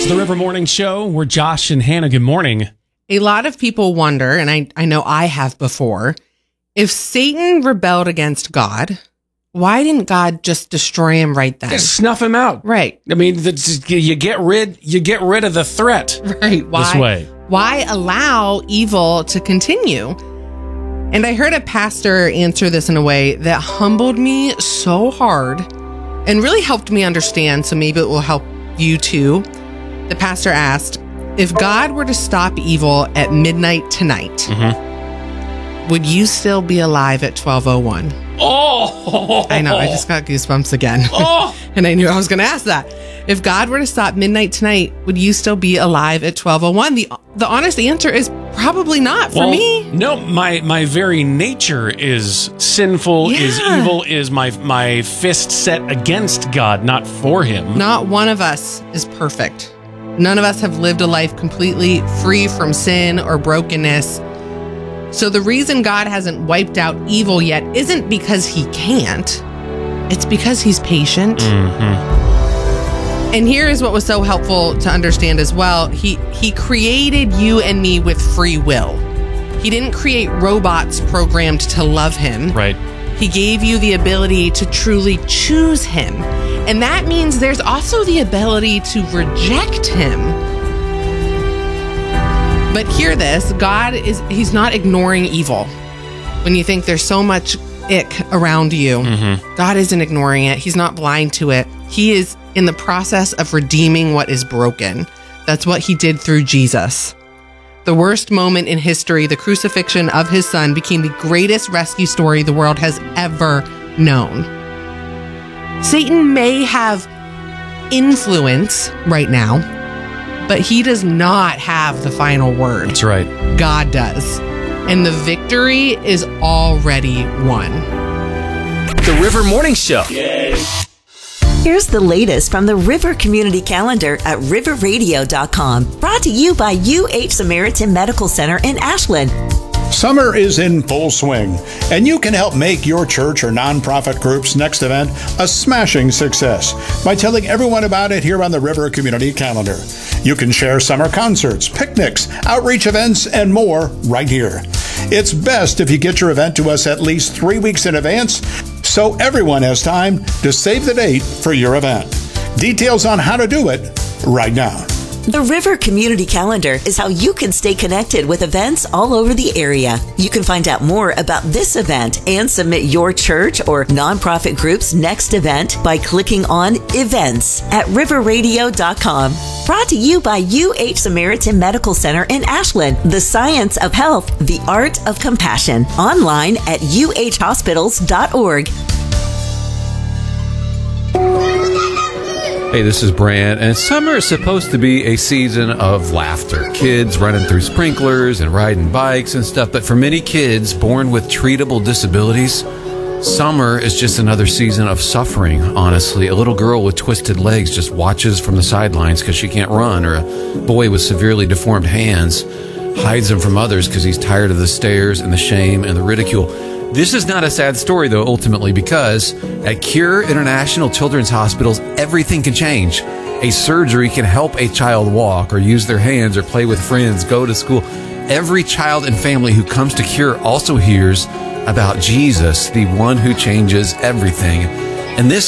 the River Morning Show. We're Josh and Hannah. Good morning. A lot of people wonder, and I know I have before, if Satan rebelled against God, why didn't God just destroy him right then? Just snuff him out. Right. I mean, you get rid of the threat. Right. This way. Why allow evil to continue? And I heard a pastor answer this in a way that humbled me so hard and really helped me understand, so maybe it will help you too. The pastor asked, if God were to stop evil at midnight tonight, would you still be alive at 12:01? Oh! I know, I just got goosebumps again. Oh! And I knew I was going to ask that. If God were to stop midnight tonight, would you still be alive at 12:01? The honest answer is probably not for me. No, my very nature is sinful, is evil, is my fist set against God, not for him. Not one of us is perfect. None of us have lived a life completely free from sin or brokenness. So the reason God hasn't wiped out evil yet isn't because he can't. It's because he's patient. And here is what was so helpful to understand as well. He created you and me with free will. He didn't create robots programmed to love him. Right. He gave you the ability to truly choose him. And that means there's also the ability to reject him. But hear this, he's not ignoring evil. When you think there's so much ick around you, God isn't ignoring it. He's not blind to it. He is in the process of redeeming what is broken. That's what he did through Jesus. The worst moment in history, the crucifixion of his son, became the greatest rescue story the world has ever known. Satan may have influence right now, but he does not have the final word. That's right. God does. And the victory is already won. The River Morning Show. Here's the latest from the River Community Calendar at riverradio.com. Brought to you by UH Samaritan Medical Center in Ashland. Summer is in full swing, and you can help make your church or nonprofit group's next event a smashing success by telling everyone about it here on the River Community Calendar. You can share summer concerts, picnics, outreach events, and more right here. It's best if you get your event to us at least 3 weeks in advance, so everyone has time to save the date for your event. Details on how to do it right now. The River Community Calendar is how you can stay connected with events all over the area. You can find out more about this event and submit your church or nonprofit group's next event by clicking on Events at riverradio.com. Brought to you by UH Samaritan Medical Center in Ashland. The science of health, the art of compassion. Online at uhhospitals.org. Hey, this is Brant, and summer is supposed to be a season of laughter. Kids running through sprinklers and riding bikes and stuff, but for many kids born with treatable disabilities, summer is just another season of suffering, honestly. A little girl with twisted legs just watches from the sidelines because she can't run, or a boy with severely deformed hands hides them from others because he's tired of the stares and the shame and the ridicule. This is not a sad story, though, ultimately, because at Cure International Children's Hospitals, everything can change. A surgery can help a child walk or use their hands or play with friends, go to school. Every child and family who comes to Cure also hears about Jesus, the one who changes everything. And this